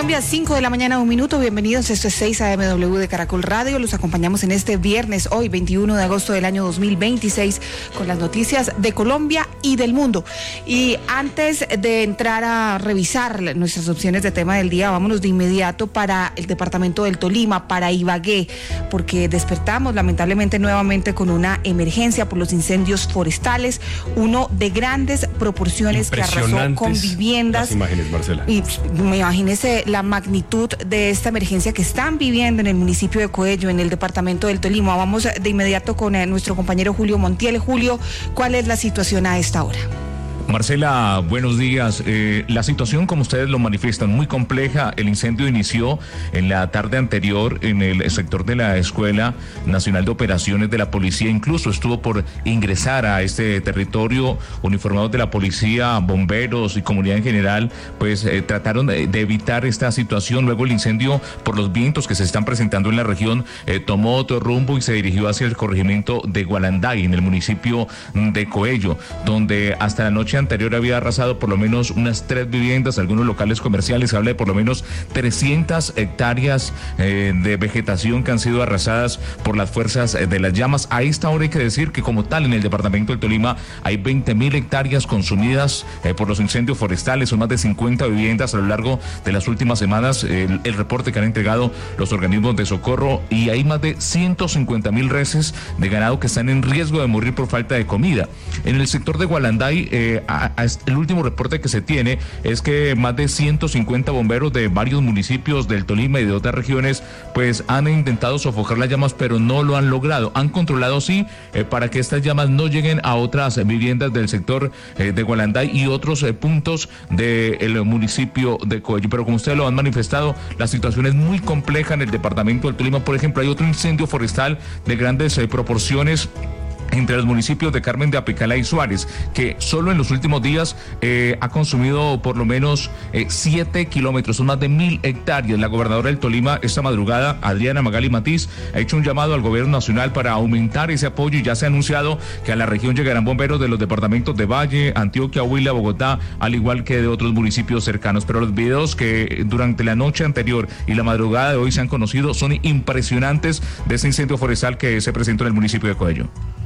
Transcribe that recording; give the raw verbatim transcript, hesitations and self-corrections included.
Colombia, cinco de la mañana, un minuto. Bienvenidos, esto es seis A M W de Caracol Radio. Los acompañamos en este viernes, hoy veintiuno de agosto del año dos mil veintiséis, con las noticias de Colombia y del mundo. Y antes de entrar a revisar nuestras opciones de tema del día, vámonos de inmediato para el departamento del Tolima, para Ibagué, porque despertamos lamentablemente nuevamente con una emergencia por los incendios forestales, uno de grandes proporciones que arrasó con viviendas. Las imágenes, Marcela. Y me imagínese la magnitud de esta emergencia que están viviendo en el municipio de Coello, en el departamento del Tolima. Vamos de inmediato con eh, nuestro compañero Julio Montiel. Julio, ¿cuál es la situación a esta hora? Marcela, buenos días. Eh, la situación, como ustedes lo manifiestan, muy compleja. El incendio inició en la tarde anterior en el sector de la Escuela Nacional de Operaciones de la Policía. Incluso estuvo por ingresar a este territorio uniformados de la policía, bomberos y comunidad en general, pues eh, trataron de, de evitar esta situación. Luego el incendio, por los vientos que se están presentando en la región, eh, tomó otro rumbo y se dirigió hacia el corregimiento de Gualanday, en el municipio de Coello, donde hasta la noche anterior había arrasado por lo menos unas tres viviendas, algunos locales comerciales. Se habla de por lo menos trescientas hectáreas eh, de vegetación que han sido arrasadas por las fuerzas eh, de las llamas. A esta hora hay que decir que como tal en el departamento del Tolima hay veinte mil hectáreas consumidas eh, por los incendios forestales. Son más de cincuenta viviendas a lo largo de las últimas semanas, eh, el, el reporte que han entregado los organismos de socorro, y hay más de ciento cincuenta mil reses de ganado que están en riesgo de morir por falta de comida. En el sector de Gualanday, eh, A, a, el último reporte que se tiene es que más de ciento cincuenta bomberos de varios municipios del Tolima y de otras regiones pues han intentado sofocar las llamas, pero no lo han logrado. Han controlado sí eh, para que estas llamas no lleguen a otras eh, viviendas del sector eh, de Gualanday y otros eh, puntos del municipio de Coello, pero como ustedes lo han manifestado, la situación es muy compleja en el departamento del Tolima. Por ejemplo, hay otro incendio forestal de grandes eh, proporciones entre los municipios de Carmen de Apicalá y Suárez, que solo en los últimos días eh, ha consumido por lo menos eh, siete kilómetros, son más de mil hectáreas. La gobernadora del Tolima esta madrugada, Adriana Magali Matiz, ha hecho un llamado al gobierno nacional para aumentar ese apoyo, y ya se ha anunciado que a la región llegarán bomberos de los departamentos de Valle, Antioquia, Huila, Bogotá, al igual que de otros municipios cercanos. Pero los videos que durante la noche anterior y la madrugada de hoy se han conocido son impresionantes de ese incendio forestal que se presentó en el municipio de Coello.